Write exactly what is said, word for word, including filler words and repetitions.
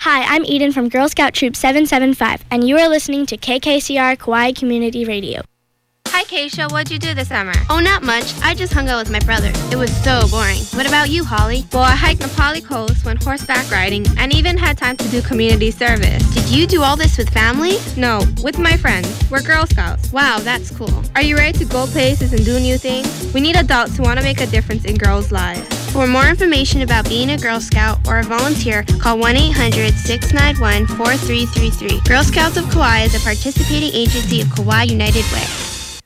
Hi, I'm Eden from Girl Scout Troop seven seven five, and you are listening to K K C R Kauai Community Radio. Hi, Keisha. What'd you do this summer? Oh, not much. I just hung out with my brother. It was so boring. What about you, Holly? Well, I hiked Napali Coast, went horseback riding, and even had time to do community service. Did you do all this with family? No, with my friends. We're Girl Scouts. Wow, that's cool. Are you ready to go places and do new things? We need adults who want to make a difference in girls' lives. For more information about being a Girl Scout or a volunteer, call one eight hundred, six nine one, four three three three. Girl Scouts of Kauai is a participating agency of Kauai United Way.